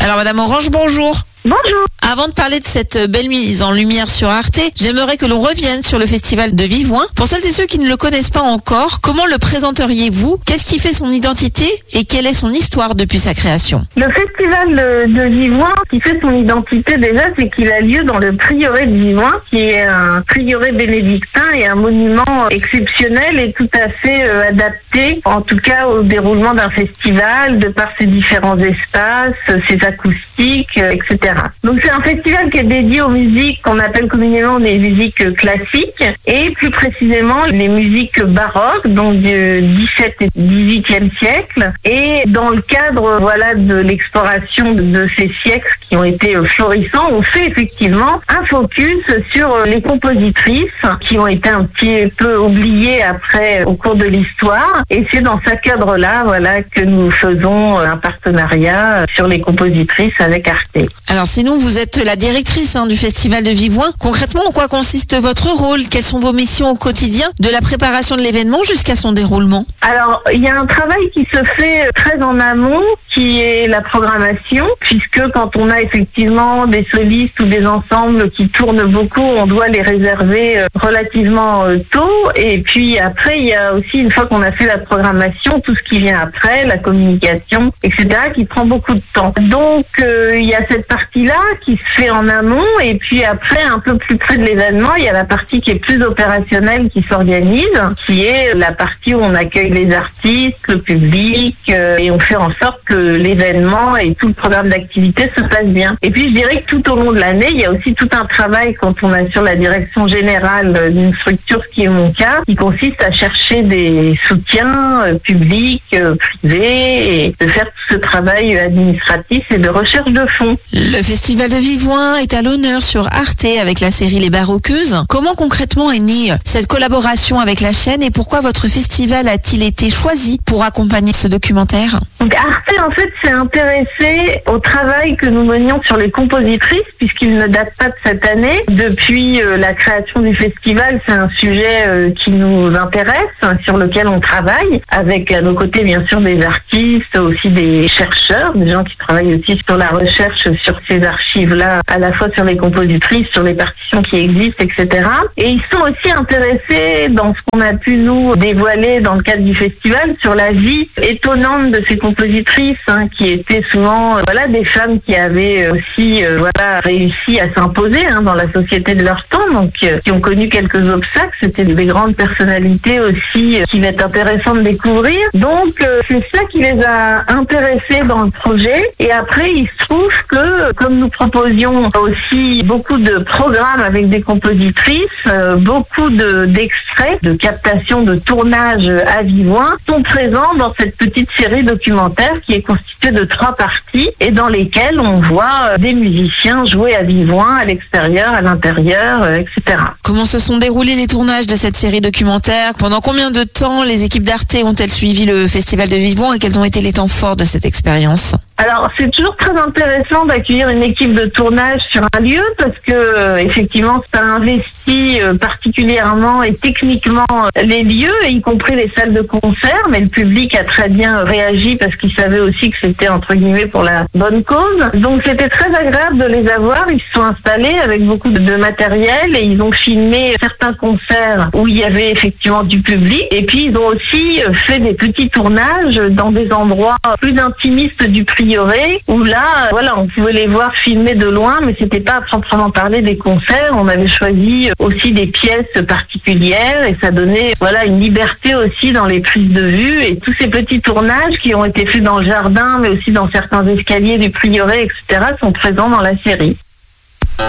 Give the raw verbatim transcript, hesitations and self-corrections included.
Alors Madame Orange, bonjour. Bonjour. Avant de parler de cette belle mise en lumière sur Arte, j'aimerais que l'on revienne sur le festival de Vivouin. Pour celles et ceux qui ne le connaissent pas encore, comment le présenteriez-vous? Qu'est-ce qui fait son identité et quelle est son histoire depuis sa création? Le festival de Vivouin, ce qui fait son identité déjà, c'est qu'il a lieu dans le prieuré de Vivouin, qui est un prieuré bénédictin et un monument exceptionnel et tout à fait euh, adapté, en tout cas au déroulement d'un festival, de par ses différents espaces, ses acoustiques, euh, et cetera. Donc c'est un festival qui est dédié aux musiques qu'on appelle communément des musiques classiques et plus précisément les musiques baroques, donc du dix-septième et dix-huitième siècle. Et dans le cadre voilà de l'exploration de ces siècles qui ont été florissants, on fait effectivement un focus sur les compositrices qui ont été un petit peu oubliées après au cours de l'histoire. Et c'est dans ce cadre-là voilà que nous faisons un partenariat sur les compositrices avec Arte. Alors sinon, vous êtes la directrice hein, du Festival de Vivouin. Concrètement, en quoi consiste votre rôle? Quelles sont vos missions au quotidien, de la préparation de l'événement jusqu'à son déroulement? Alors, il y a un travail qui se fait très en amont, qui est la programmation, puisque quand on a effectivement des solistes ou des ensembles qui tournent beaucoup, on doit les réserver relativement tôt. Et puis après, il y a aussi, une fois qu'on a fait la programmation, tout ce qui vient après, la communication, et cetera, qui prend beaucoup de temps. Donc, euh, il y a cette partie-là qui se fait en amont, et puis après, un peu plus près de l'événement, il y a la partie qui est plus opérationnelle qui s'organise, qui est la partie où on accueille les artistes, le public, euh, et on fait en sorte que l'événement et tout le programme d'activité se passe bien. Et puis je dirais que tout au long de l'année, il y a aussi tout un travail quand on assure la direction générale d'une structure, ce qui est mon cas, qui consiste à chercher des soutiens euh, publics, euh, privés, et de faire tout ce travail administratif et de recherche de fonds. Le Festival de Vivouin est à l'honneur sur Arte avec la série Les Baroqueuses. Comment concrètement est née cette collaboration avec la chaîne et pourquoi votre festival a-t-il été choisi pour accompagner ce documentaire? Donc Arte en fait s'est intéressé au travail que nous menions sur les compositrices puisqu'il ne date pas de cette année. Depuis euh, la création du festival, c'est un sujet euh, qui nous intéresse, hein, sur lequel on travaille avec à nos côtés bien sûr des artistes, aussi des chercheurs, des gens qui travaillent aussi sur la recherche sur ces archives-là, à la fois sur les compositrices, sur les partitions qui existent, et cetera. Et ils sont aussi intéressés dans ce qu'on a pu nous dévoiler dans le cadre du festival sur la vie étonnante de ces compositrices, hein, qui étaient souvent euh, voilà des femmes qui avaient aussi euh, voilà réussi à s'imposer hein, dans la société de leur temps, donc euh, qui ont connu quelques obstacles. C'était des grandes personnalités aussi euh, qui va être intéressant de découvrir. Donc euh, c'est ça qui les a intéressés dans le projet. Et après il se trouve que comme nous proposions aussi beaucoup de programmes avec des compositrices, euh, beaucoup de d'extraits, de captations, de tournages à Vivouin sont présents dans cette petite série documentaire qui est constituée de trois parties et dans lesquelles on voit des musiciens jouer à Vivouin, à l'extérieur, à l'intérieur, euh, et cetera. Comment se sont déroulés les tournages de cette série documentaire? Pendant combien de temps les équipes d'Arte ont-elles suivi le Festival de Vivouin et quels ont été les temps forts de cette expérience? Alors, c'est toujours très intéressant d'accueillir une équipe de tournage sur un lieu parce que, euh, effectivement, ça investit euh, particulièrement et techniquement euh, les lieux, y compris les salles de concert, mais le public a très bien réagi parce qu'il savait aussi que c'était, entre guillemets, pour la bonne cause. Donc, c'était très agréable de les avoir. Ils se sont installés avec beaucoup de, de matériel et ils ont filmé certains concerts où il y avait effectivement du public. Et puis, ils ont aussi fait des petits tournages dans des endroits plus intimistes du prix, où là, voilà, on pouvait les voir filmer de loin, mais c'était pas à proprement parler des concerts. On avait choisi aussi des pièces particulières et ça donnait, voilà, une liberté aussi dans les prises de vue. Et tous ces petits tournages qui ont été faits dans le jardin, mais aussi dans certains escaliers du prieuré, et cetera, sont présents dans la série.